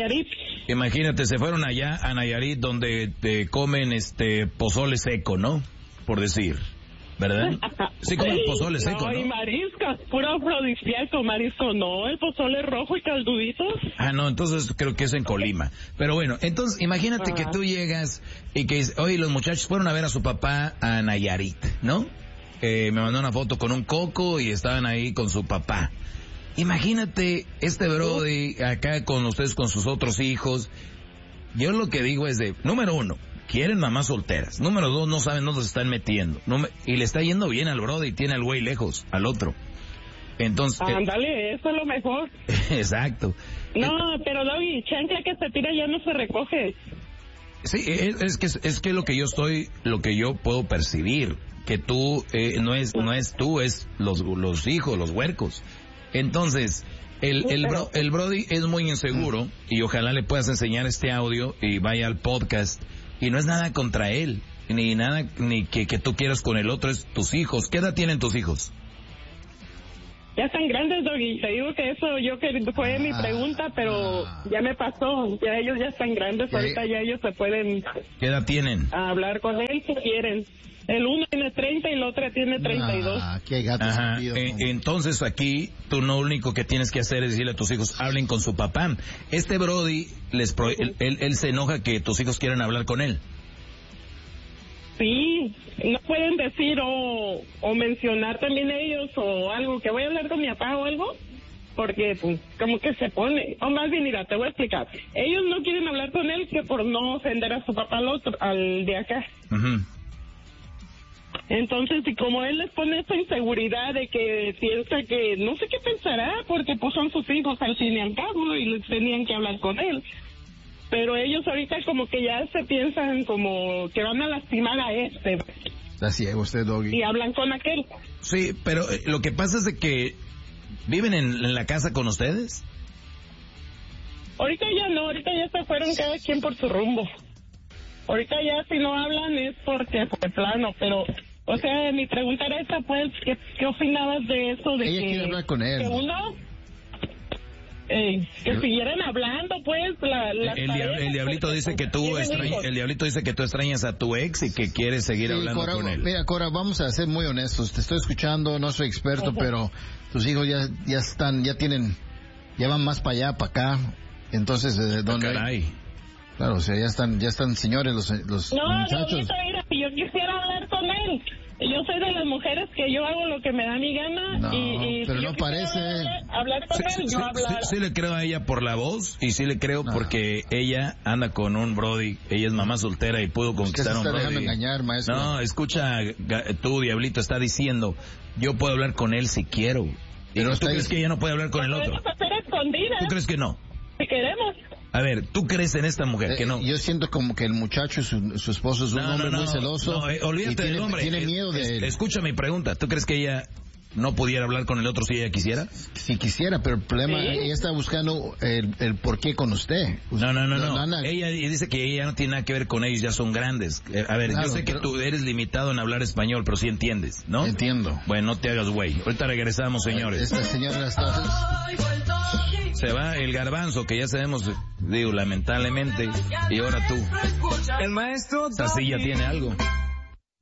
Nayarit. Imagínate, se fueron allá a Nayarit donde te comen pozole seco, ¿no? Por decir, ¿verdad? Sí, comen pozole seco, ¿no? Y mariscos, puro afrodisíaco, marisco, no, el pozole rojo y calduditos. No, entonces creo que es en Colima. Pero bueno, entonces imagínate que tú llegas y que oye, los muchachos fueron a ver a su papá a Nayarit, ¿no? Me mandó una foto con un coco y estaban ahí con su papá. Imagínate brody acá con ustedes, con sus otros hijos. Yo lo que digo es número 1, quieren mamás solteras. Número 2, no saben dónde se están metiendo. Y le está yendo bien al brody y tiene al güey lejos, al otro. Entonces... Ándale, eso es lo mejor. Exacto. No, pero Doggy, chancla que se tira ya no se recoge. Sí, es que lo que yo puedo percibir, que tú, no es tú, es los hijos, los huercos. Entonces, el brody es muy inseguro y ojalá le puedas enseñar este audio y vaya al podcast. Y no es nada contra él, ni nada, ni que tú quieras con el otro, es tus hijos. ¿Qué edad tienen tus hijos? Ya están grandes, Doggy. Te digo que eso fue mi pregunta, pero ya me pasó. Ya ellos ya están grandes, ahorita ya ellos se pueden... ¿Qué edad tienen? Hablar con él si quieren. El uno tiene 30 y el otro tiene 32. Qué gato sentido. Entonces aquí tú lo único que tienes que hacer es decirle a tus hijos, hablen con su papá. Brody, él se enoja que tus hijos quieran hablar con él. Sí, no pueden decir o mencionar también ellos o algo, que voy a hablar con mi papá o algo, porque pues como que se pone, o más bien mira, te voy a explicar. Ellos no quieren hablar con él que por no ofender a su papá al de acá. Entonces, y como él les pone esa inseguridad de que piensa que, no sé qué pensará, porque pues son sus hijos al fin y al cabo y les tenían que hablar con él. Pero ellos ahorita como que ya se piensan como que van a lastimar a Está ciego usted, Doggy. y hablan con aquel. Sí, pero lo que pasa es de que viven en la casa con ustedes. Ahorita ya no, ahorita ya se fueron cada quien por su rumbo. Ahorita ya si no hablan es porque fue plano, pero, o sea, mi pregunta era esta, pues, ¿qué opinabas de eso? De ella quiere hablar con él. Que uno, que siguieran hablando, pues, el diablito dice que tú extrañas a tu ex y que quieres seguir hablando Cora, con él. Mira, Cora, vamos a ser muy honestos. Te estoy escuchando, no soy experto, pero tus hijos ya van más para allá, para acá. Entonces, ¿dónde? Caray. Claro, o sea, ya están señores los muchachos. No, yo quisiera hablar con él. Yo soy de las mujeres que yo hago lo que me da mi gana y pero si no parece. Hablar con él, yo hablar. Sí le creo a ella por la voz y sí le creo porque ella anda con un brody, ella es mamá soltera y pudo conquistar a un brody. Dejando engañar, maestro. No, escucha, tú, diablito, está diciendo, yo puedo hablar con él si quiero. Pero ¿tú crees que ella no puede hablar con el otro? Podemos hacer escondidas. ¿Tú crees que no? Si queremos. A ver, ¿tú crees en esta mujer que no? Yo siento como que el muchacho, su esposo es un hombre muy celoso. No, olvídate del hombre. Tiene miedo de él. Escucha mi pregunta. ¿Tú crees que ella no pudiera hablar con el otro si ella quisiera? Si quisiera, pero el problema, ella está buscando el por qué con usted. No. Ella dice que ella no tiene nada que ver con ellos, ya son grandes. A ver, claro, yo sé que tú eres limitado en hablar español, pero sí entiendes, ¿no? Entiendo. Bueno, no te hagas güey. Ahorita regresamos, señores. Esta señora está... Se va el garbanzo, que ya sabemos, digo, lamentablemente, y ahora tú. El maestro esta silla tiene algo.